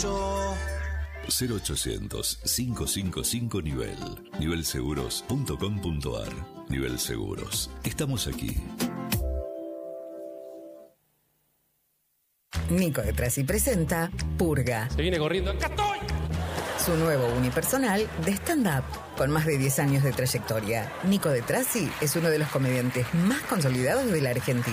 mucho. 0800-555 Nivel. Nivelseguros.com.ar. Nivel Seguros. Estamos aquí. Nico de Trasi presenta Purga. Se viene corriendo. ¡Acá estoy! Su nuevo unipersonal de stand-up. Con más de 10 años de trayectoria, Nico de Trasi es uno de los comediantes más consolidados de la Argentina.